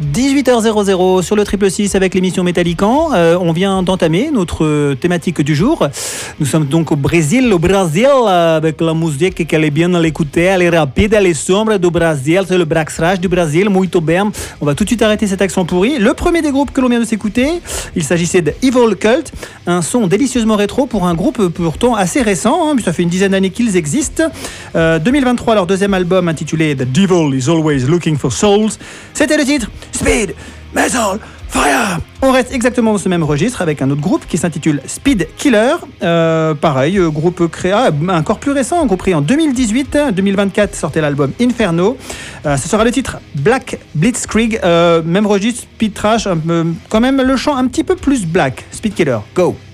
18h00 sur le 666 avec l'émission Métallican. On vient d'entamer notre thématique du jour. Nous sommes donc au Brésil, avec la musique qu'elle est bien à l'écouter, elle est rapide, elle est sombre du Brésil, c'est le Brax Rash du Brésil, muito bem. On va tout de suite arrêter cet accent pourri. Le premier des groupes que l'on vient de s'écouter, il s'agissait de Evil Cult, un son délicieusement rétro pour un groupe pourtant assez récent, ça fait une dizaine d'années qu'ils existent. 2023, leur deuxième album intitulé The Devil is Always Looking for Souls, c'était le titre Speed Metal Fire. On reste exactement dans ce même registre avec un autre groupe qui s'intitule Speed Killer. Pareil, groupe créé encore plus récent, un groupe créé en 2018. 2024 sortait l'album Inferno. Ce sera le titre Black Blitzkrieg. Même registre, Speed Trash, quand même le chant un petit peu plus black. Speed Killer, go.